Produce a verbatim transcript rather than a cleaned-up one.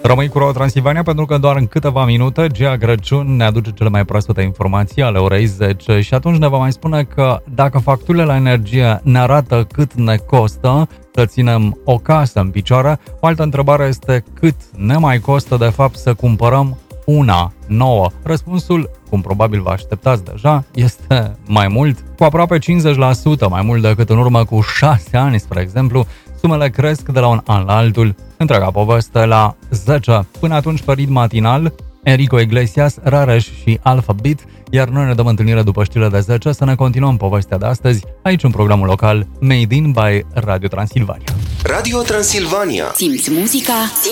Rămâi cu Radio Transilvania pentru că doar în câteva minute Gea Crăciun ne aduce cele mai proaspete informații ale orei zece și atunci ne va mai spune că dacă facturile la energie ne arată cât ne costă să ținem o casă în picioare, o altă întrebare este cât ne mai costă de fapt să cumpărăm una nouă. Răspunsul, cum probabil vă așteptați deja, este mai mult, cu aproape cincizeci la sută mai mult decât în urmă cu șase ani, spre exemplu. Sumele cresc de la un an la altul. Întreaga poveste la zece. Până atunci, pe ritm matinal, Enrico Iglesias, Rareș și Alpha Beat, iar noi ne dăm întâlnire după știrile de zece să ne continuăm povestea de astăzi, aici în programul local Made in by Radio Transilvania. Radio Transilvania. Simți muzica,